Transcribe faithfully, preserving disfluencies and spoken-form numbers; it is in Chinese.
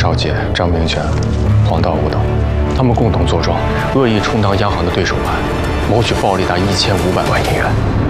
少杰、张明全、黄道武等，他们共同坐庄，恶意充当央行的对手盘，谋取暴利达一千五百万银元。